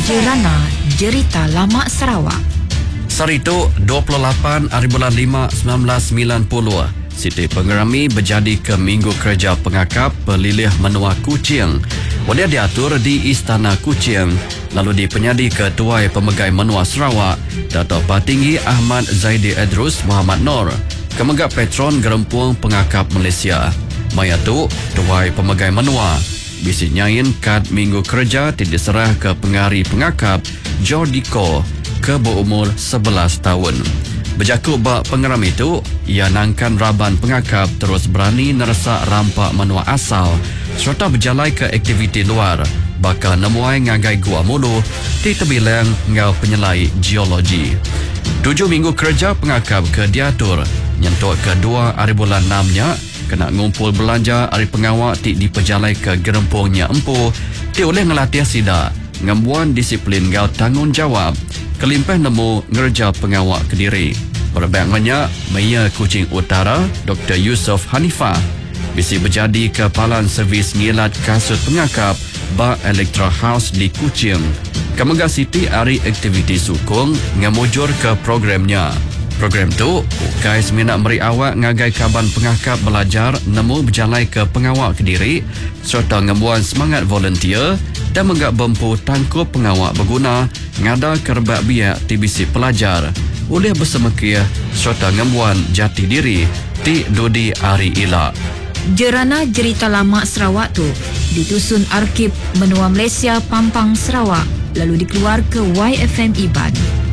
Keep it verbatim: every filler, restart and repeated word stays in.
Jerana Jerita Lama Sarawak. Sarito dua puluh lapan hari bulan lima seribu sembilan ratus sembilan puluh. Siti Pengerami berjadi ke Minggu Kerja Pengakap Pelilih Menua Kuching. Wadia diatur di Istana Kuching, lalu dipenyadi Ketua Pemegai Menua Sarawak, Dato' Patinggi Ahmad Zaidi Edrus Muhammad Nor, Kemegak Petron Gerempuang Pengakap Malaysia. Maya tu, Tuai Pemegai Menua bisi nyain kad Minggu Kerja diserah ke Pengari Pengakap Jordiko ke berumur sebelas tahun. Berjakut bak pengeram itu, ia nangkan Raban Pengakap terus berani neresak rampak menua asal serta berjalai ke aktiviti luar, bakal nemuai ngagai gua mulu di tebilang ngau penyelai geologi. Tujuh minggu kerja Pengakap ke diatur, nyentuk kedua hari bulan enamnya, kena ngumpul belanja hari pengawak ti diperjalai ke gerempungnya empu ti oleh ngelatih sida ngembuan disiplin gau tanggungjawab kelimpah nemu ngerja pengawak Kediri. Perbangannya Maya Kuching Utara Doktor Yusof Hanifah bisi berjadi Kepalan Servis Ngilat Kasut Pengakap Ba Electra House di Kuching. Kemegah Siti hari aktiviti sukung ngemujur ke programnya. Program tu, ukai seminat meri awak ngagai kaban Pengakap belajar nemu berjalai ke pengawak Kediri serta ngembuan semangat volunteer dan menggak bempu tangkup pengawak berguna ngada kerbak biak ti bisi pelajar oleh bersemekia serta ngembuan jati diri ti Dodi Ari Ila. Jerana Jerita Lama Sarawak tu ditusun Arkib Menua Malaysia Pampang Sarawak lalu dikeluar ke Y F M Iban.